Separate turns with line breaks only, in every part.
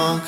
walk.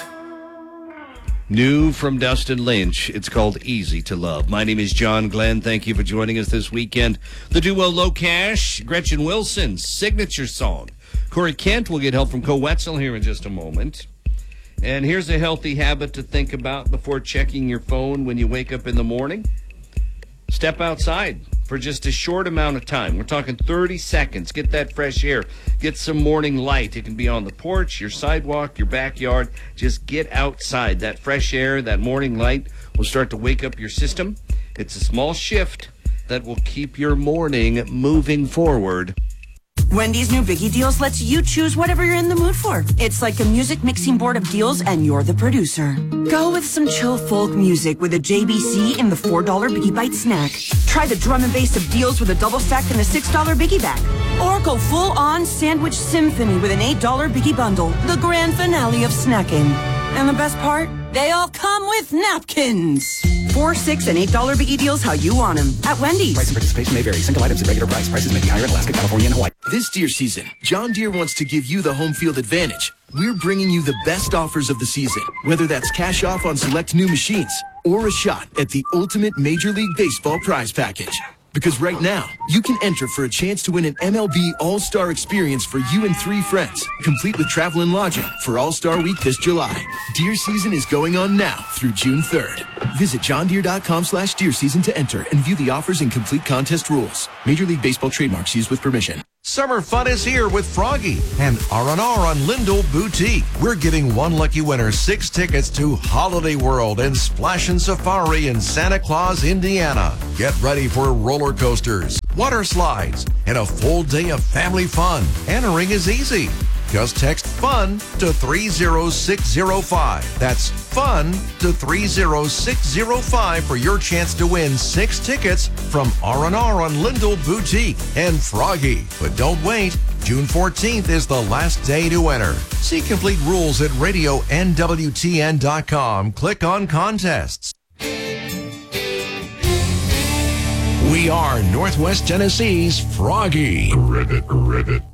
New from Dustin Lynch. It's called Easy to Love. My name is John Glenn. Thank you for joining us this weekend. The duo Low Cash, Gretchen Wilson's signature song. Corey Kent will get help from Co Wetzel here in just a moment. And here's a healthy habit to think about before checking your phone when you wake up in the morning. Step outside for just a short amount of time. We're talking 30 seconds. Get that fresh air. Get some morning light. It can be on the porch, your sidewalk, your backyard. Just get outside. That fresh air, that morning light will start to wake up your system. It's a small shift that will keep your morning moving forward.
Wendy's new Biggie Deals lets you choose whatever you're in the mood for. It's like a music mixing board of deals, and you're the producer. Go with some chill folk music with a JBC in the $4 Biggie Bite snack. Try the drum and bass of deals with a double stack in the $6 Biggie bag. Or go full-on sandwich symphony with an $8 Biggie bundle, the grand finale of snacking. And the best part? They all come with napkins. $4, $6, and $8 Biggie Deals how you want them at Wendy's.
Price and participation may vary. Single items at regular price. Prices may be higher in Alaska, California, and Hawaii.
This deer season, John Deere wants to give you the home field advantage. We're bringing you the best offers of the season, whether that's cash off on select new machines or a shot at the ultimate Major League Baseball prize package. Because right now, you can enter for a chance to win an MLB All-Star experience for you and 3 friends, complete with travel and lodging for All-Star Week this July. Deer season is going on now through June 3rd. Visit johndeere.com/deer season to enter and view the offers and complete contest rules. Major League Baseball trademarks used with permission.
Summer fun is here with Froggy and R&R on Lindell Boutique. We're giving one lucky winner 6 tickets to Holiday World and Splashin' Safari in Santa Claus, Indiana. Get ready for roller coasters, water slides, and a full day of family fun. Entering is easy. Just text FUN to 30605. That's FUN to 30605 for your chance to win 6 tickets from R&R on Lindell Boutique and Froggy. But don't wait. June 14th is the last day to enter. See complete rules at radionwtn.com. Click on contests.
We are Northwest Tennessee's Froggy.
Ribbit.